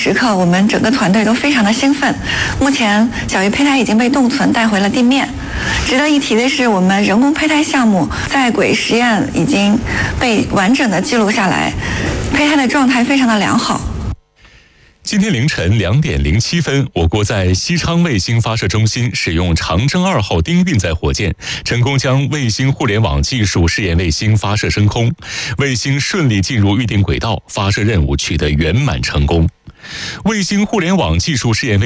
时刻，我们整个团队都非常的兴奋。目前，小鱼胚胎已经被冻存带回了地面。值得一提的是，我们人工胚胎项目在轨实验已经被完整的记录下来，胚胎的状态非常的良好。 今天凌晨2点07分，我国在西昌卫星发射中心使用长征2号丁运载火箭，成功将卫星互联网技术试验卫星发射升空，卫星顺利进入预定轨道，发射任务取得圆满成功。卫星互联网技术试验